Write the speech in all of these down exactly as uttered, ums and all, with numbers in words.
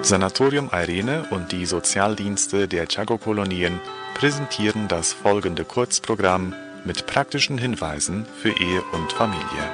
Sanatorium Irene und die Sozialdienste der Chaco-Kolonien präsentieren das folgende Kurzprogramm mit praktischen Hinweisen für Ehe und Familie.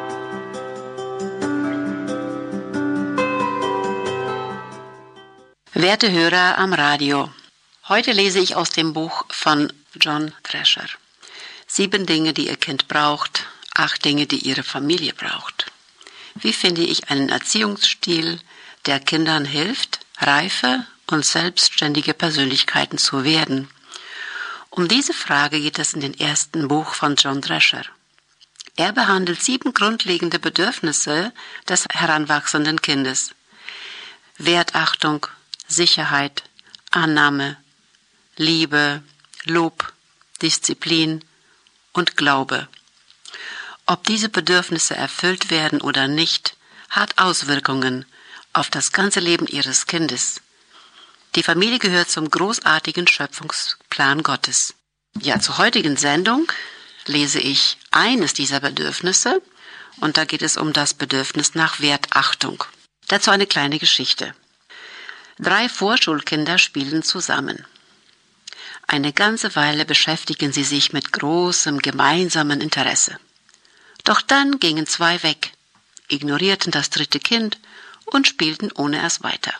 Werte Hörer am Radio, heute lese ich aus dem Buch von John Thrasher. Sieben Dinge, die Ihr Kind braucht, acht Dinge, die Ihre Familie braucht. Wie finde ich einen Erziehungsstil, der Kindern hilft, reife und selbstständige Persönlichkeiten zu werden? Um diese Frage geht es in dem ersten Buch von John Thrasher. Er behandelt sieben grundlegende Bedürfnisse des heranwachsenden Kindes. Wertachtung, Sicherheit, Annahme, Liebe, Lob, Disziplin und Glaube. Ob diese Bedürfnisse erfüllt werden oder nicht, hat Auswirkungen auf das ganze Leben Ihres Kindes. Die Familie gehört zum großartigen Schöpfungsplan Gottes. Ja, zur heutigen Sendung lese ich eines dieser Bedürfnisse und da geht es um das Bedürfnis nach Wertachtung. Dazu eine kleine Geschichte. Drei Vorschulkinder spielen zusammen. Eine ganze Weile beschäftigen sie sich mit großem gemeinsamen Interesse. Doch dann gingen zwei weg, ignorierten das dritte Kind und spielten ohne es weiter.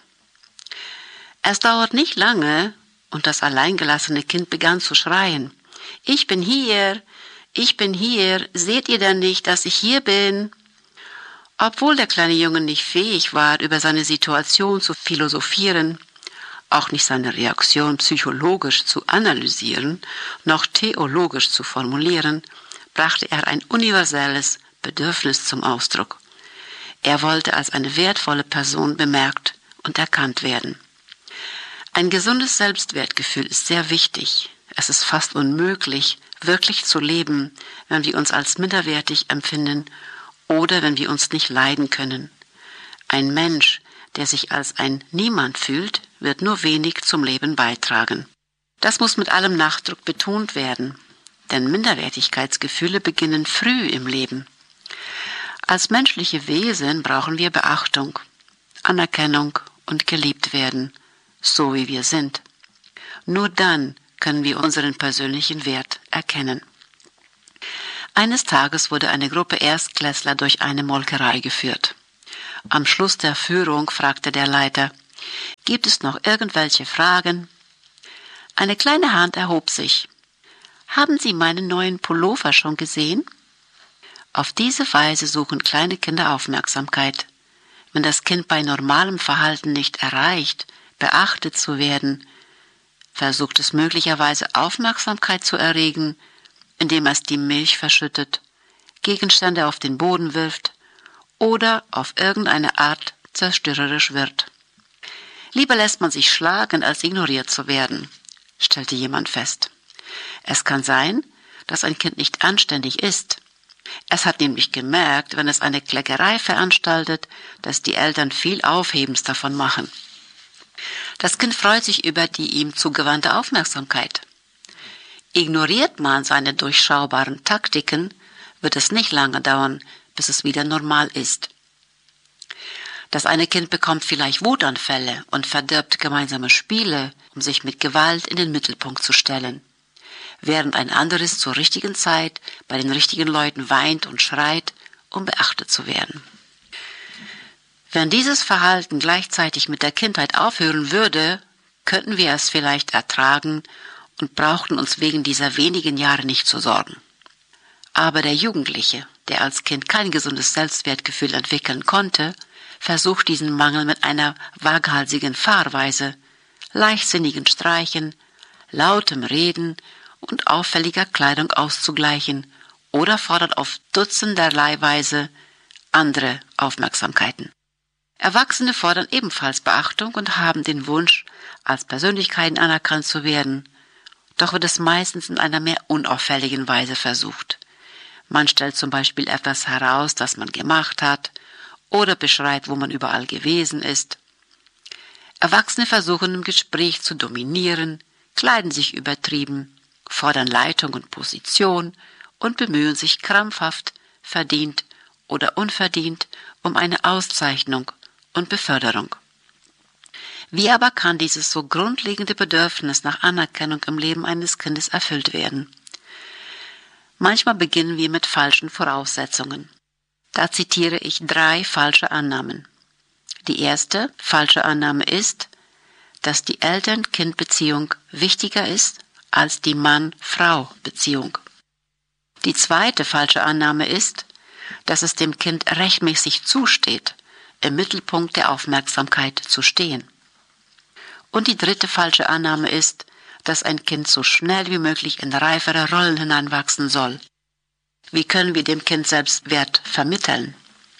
Es dauert nicht lange und das alleingelassene Kind begann zu schreien. »Ich bin hier, ich bin hier, seht ihr denn nicht, dass ich hier bin?« Obwohl der kleine Junge nicht fähig war, über seine Situation zu philosophieren, auch nicht seine Reaktion psychologisch zu analysieren, noch theologisch zu formulieren, brachte er ein universelles Bedürfnis zum Ausdruck. Er wollte als eine wertvolle Person bemerkt und erkannt werden. Ein gesundes Selbstwertgefühl ist sehr wichtig. Es ist fast unmöglich, wirklich zu leben, wenn wir uns als minderwertig empfinden oder wenn wir uns nicht leiden können. Ein Mensch, der sich als ein Niemand fühlt, wird nur wenig zum Leben beitragen. Das muss mit allem Nachdruck betont werden, denn Minderwertigkeitsgefühle beginnen früh im Leben. Als menschliche Wesen brauchen wir Beachtung, Anerkennung und geliebt werden, so wie wir sind. Nur dann können wir unseren persönlichen Wert erkennen. Eines Tages wurde eine Gruppe Erstklässler durch eine Molkerei geführt. Am Schluss der Führung fragte der Leiter, »Gibt es noch irgendwelche Fragen?« Eine kleine Hand erhob sich. »Haben Sie meinen neuen Pullover schon gesehen?« Auf diese Weise suchen kleine Kinder Aufmerksamkeit. Wenn das Kind bei normalem Verhalten nicht erreicht, beachtet zu werden, versucht es möglicherweise Aufmerksamkeit zu erregen, indem es die Milch verschüttet, Gegenstände auf den Boden wirft oder auf irgendeine Art zerstörerisch wird. Lieber lässt man sich schlagen, als ignoriert zu werden, stellte jemand fest. Es kann sein, dass ein Kind nicht anständig ist. Es hat nämlich gemerkt, wenn es eine Kleckerei veranstaltet, dass die Eltern viel Aufhebens davon machen. Das Kind freut sich über die ihm zugewandte Aufmerksamkeit. Ignoriert man seine durchschaubaren Taktiken, wird es nicht lange dauern, bis es wieder normal ist. Das eine Kind bekommt vielleicht Wutanfälle und verdirbt gemeinsame Spiele, um sich mit Gewalt in den Mittelpunkt zu stellen, während ein anderes zur richtigen Zeit bei den richtigen Leuten weint und schreit, um beachtet zu werden. Wenn dieses Verhalten gleichzeitig mit der Kindheit aufhören würde, könnten wir es vielleicht ertragen und brauchten uns wegen dieser wenigen Jahre nicht zu sorgen. Aber der Jugendliche, der als Kind kein gesundes Selbstwertgefühl entwickeln konnte, versucht diesen Mangel mit einer waghalsigen Fahrweise, leichtsinnigen Streichen, lautem Reden und auffälliger Kleidung auszugleichen oder fordert auf dutzenderlei Weise andere Aufmerksamkeiten. Erwachsene fordern ebenfalls Beachtung und haben den Wunsch, als Persönlichkeiten anerkannt zu werden, doch wird es meistens in einer mehr unauffälligen Weise versucht. Man stellt zum Beispiel etwas heraus, das man gemacht hat, oder beschreibt, wo man überall gewesen ist. Erwachsene versuchen im Gespräch zu dominieren, kleiden sich übertrieben, fordern Leitung und Position und bemühen sich krampfhaft, verdient oder unverdient um eine Auszeichnung und Beförderung. Wie aber kann dieses so grundlegende Bedürfnis nach Anerkennung im Leben eines Kindes erfüllt werden? Manchmal beginnen wir mit falschen Voraussetzungen. Da zitiere ich drei falsche Annahmen. Die erste falsche Annahme ist, dass die Eltern-Kind-Beziehung wichtiger ist als die Mann-Frau-Beziehung. Die zweite falsche Annahme ist, dass es dem Kind rechtmäßig zusteht, im Mittelpunkt der Aufmerksamkeit zu stehen. Und die dritte falsche Annahme ist, dass ein Kind so schnell wie möglich in reifere Rollen hineinwachsen soll. Wie können wir dem Kind Selbstwert vermitteln?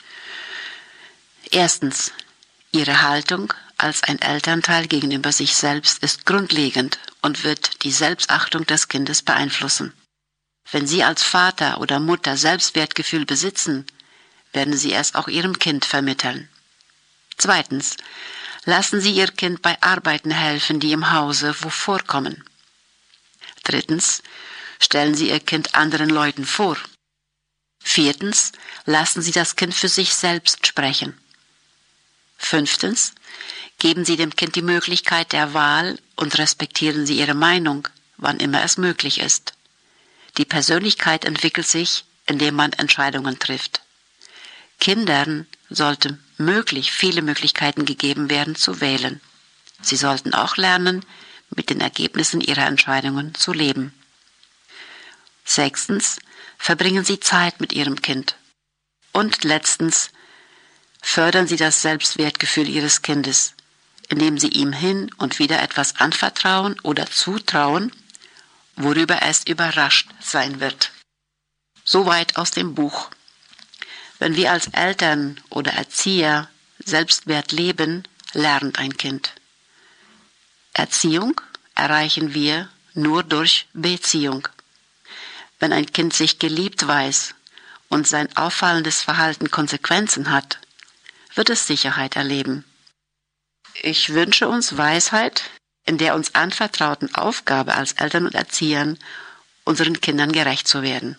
Erstens, ihre Haltung als ein Elternteil gegenüber sich selbst ist grundlegend und wird die Selbstachtung des Kindes beeinflussen. Wenn Sie als Vater oder Mutter Selbstwertgefühl besitzen, werden Sie es auch Ihrem Kind vermitteln. Zweitens, lassen Sie Ihr Kind bei Arbeiten helfen, die im Hause wo vorkommen. Drittens, stellen Sie Ihr Kind anderen Leuten vor. Viertens, lassen Sie das Kind für sich selbst sprechen. Fünftens, geben Sie dem Kind die Möglichkeit der Wahl und respektieren Sie ihre Meinung, wann immer es möglich ist. Die Persönlichkeit entwickelt sich, indem man Entscheidungen trifft. Kindern sollten möglich viele Möglichkeiten gegeben werden zu wählen. Sie sollten auch lernen, mit den Ergebnissen ihrer Entscheidungen zu leben. Sechstens, verbringen Sie Zeit mit Ihrem Kind. Und letztens, fördern Sie das Selbstwertgefühl Ihres Kindes, indem Sie ihm hin und wieder etwas anvertrauen oder zutrauen, worüber es überrascht sein wird. Soweit aus dem Buch. Wenn wir als Eltern oder Erzieher Selbstwert leben, lernt ein Kind. Erziehung erreichen wir nur durch Beziehung. Wenn ein Kind sich geliebt weiß und sein auffallendes Verhalten Konsequenzen hat, wird es Sicherheit erleben. Ich wünsche uns Weisheit, in der uns anvertrauten Aufgabe als Eltern und Erziehern, unseren Kindern gerecht zu werden.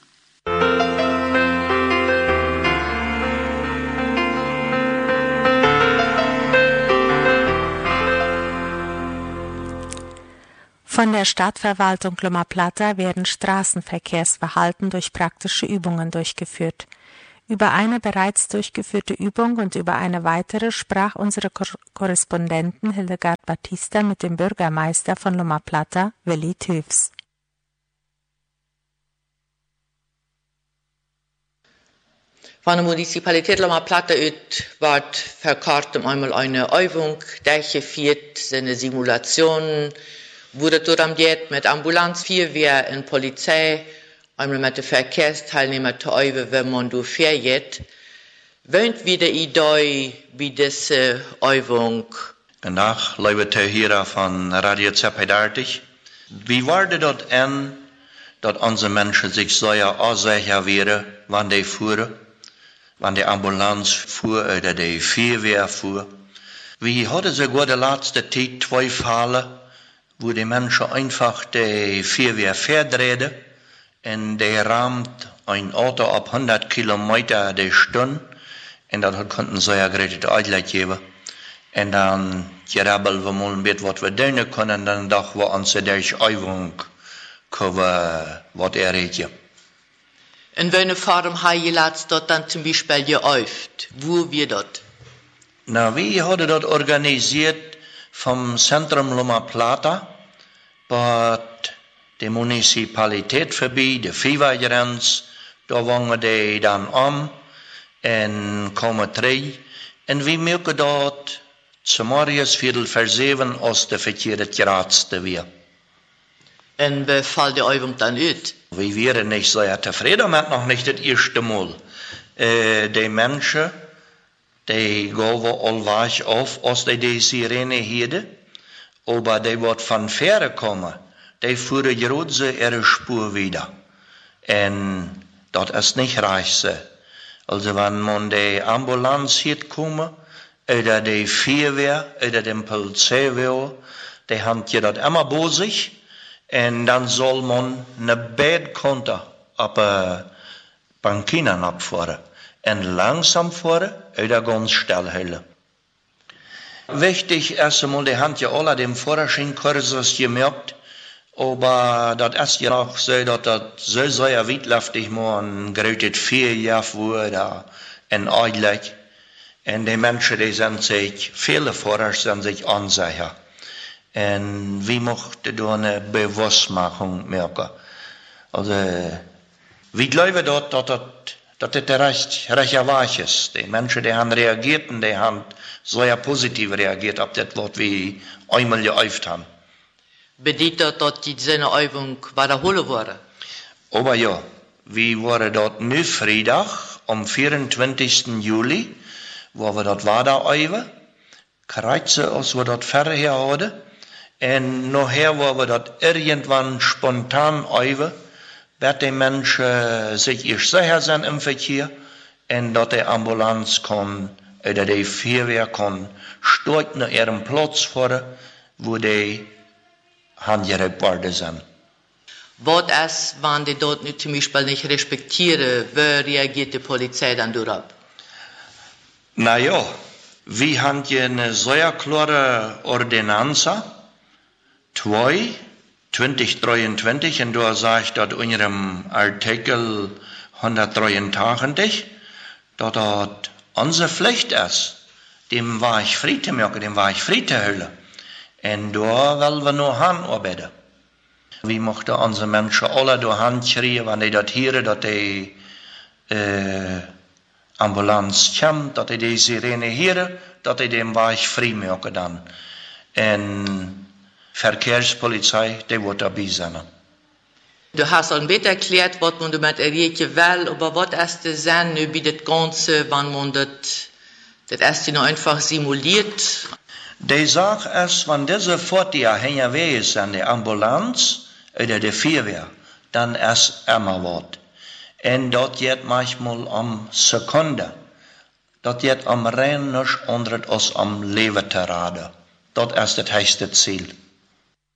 Von der Stadtverwaltung Loma Plata werden Straßenverkehrsverhalten durch praktische Übungen durchgeführt. Über eine bereits durchgeführte Übung und über eine weitere sprach unsere Kor- Korrespondentin Hildegard Batista mit dem Bürgermeister von Loma Plata, Willi Tüfs. Van der Municipalität Loma Plata wird verkauft einmal eine Übung, durchgeführt, eine Simulation, wurde dort mit Ambulanz, Feuerwehr und Polizei, einmal mit den Verkehrsteilnehmern zu üben, wenn man da fährt. Wöhnt wieder Idee bei dieser Übung? Nach, liebe Zuhörer von Radio Zeppeldartig. Wie war das dort an, dass unsere Menschen sich so unsicher wären, wann die fuhren, wann die Ambulanz fuhr oder die Feuerwehr fuhr? Wie hatten sie gerade letzte Zeit zwei Fälle, wo die Menschen einfach die Feuerwehr verdrehen und der rammt ein Auto ab hundert Kilometer die Stunde und dann konnten sie ja gerade die Eidlet geben. Und dann gerabbeln wir mal ein bisschen, was wir tun können, dann dachten wir uns durch Übung können, was erreichen. In welcher Form haben ihr dort dann zum Beispiel geübt? Wo wir dort? Na, wir haben dort organisiert vom Zentrum Loma Plata, bei der Municipalität vorbei, der Fiebergrenz, da waren die dann um und kommen drei. Und wir merken dort, zum Morgensviertel vor sieben, aus der verkehrte Geratste wir. Und wie fällt die Übung dann aus? Wir wären nicht sehr zufrieden mit noch nicht das erste Mal. Äh, die Menschen, die gehen allweil auf, als die die Sirene hören, aber die wird von Fähre kommen, die führen gerade ihre Spur wieder. Und das ist nicht reich. Also wenn man die Ambulanz hier kommen, oder die Feuerwehr, oder die Polizei will, die haben ja das immer bei sich, und dann soll man eine Bettkonto auf äh, Bankinen abfahren. Und langsam fahren, oder ganz schnell halten. Wichtig erst einmal, die haben ja alle dem Vorderschenkursus gemerkt, aber das ist ja auch so, dass das so sehr witlaftig man gerührt vier Jahre wurde in eigentlich. Und die Menschen, die sind sich, viele Vorder sind sich unsicher. Und wie möchte da eine Bewusstmachung merken? Also, wie glaube dort, dass das, dass das recht, recht wahr ist. Die Menschen, die haben reagiert und die haben sehr positiv reagiert auf das, was wir einmal geübt haben. Bedeutet das, dass diese Übung wiederholt wurde? Aber ja, wir waren dort nu Freitag, am vierundzwanzigsten Juli, wo wir dort weiter üben. Kreuze, als wir dort fertig hatten. Und nachher, wo wir dort irgendwann spontan üben, wird die Menschen sich erst sicher sein im Verkehr und dass die Ambulanz kann, oder die Feuerwehr kann, steht nach ihrem Platz vor, wo die handgerückt worden sind. Was ist, wenn die dort nicht, zum Beispiel nicht respektieren, wie reagiert die Polizei dann darauf? Na ja, wir haben hier eine sehr klare Ordonnanza, zwei, zwanzig dreiundzwanzig, und da sagt das in unserem Artikel hundertdreiundachtzig, dass das unsere Pflicht ist, dem war ich frei zu machen, dem war ich frei zu hüllen. Und da wollen wir nur hanarbeiten. Wir möchten unsere Menschen alle durch Hand schreien, wenn die das hören, dass die äh, Ambulanz kommt, dass die die Sirene hören, dass die dem Weg frei machen dann. Und Verkehrspolizei, die wird dabei sein. Du hast al beter erklärt, was man damit erreichen will, aber was ist der Sinn über das Ganze, wenn man das, das erst nur einfach simuliert? Die Sache ist, wenn diese Fahrt die hinterher ist an der Ambulanz oder der Feuerwehr, dann ist immer was. Und das geht manchmal um Sekunden. Das geht um rein nichts anderes als um Leben zu raten. Das ist das höchste Ziel.